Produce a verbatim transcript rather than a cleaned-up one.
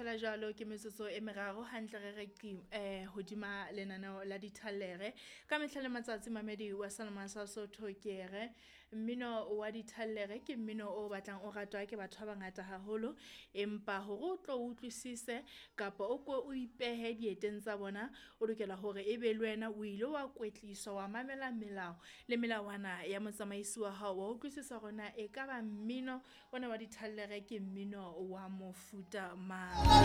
fela jalo ke metsotso e meraro hantle re re eh hodima lenaneo la dithallere ka mehla le matsatsi mamedi wa Salma sa Sotho ke re mmino wa dithallere ke mmino o batlang o ratwa ke batho ba bangata haholo empa hore o tlo utlwisise kapa o ko o ipehe dieteng tsa bona o lokela hore e be le wena o ile wa kwetliswa wa mamela melao le melawana ya motsamaisi wa hao wa utlwisisa rona e ka ba mmino ona wa dithallere ke mmino wa mofuta mang.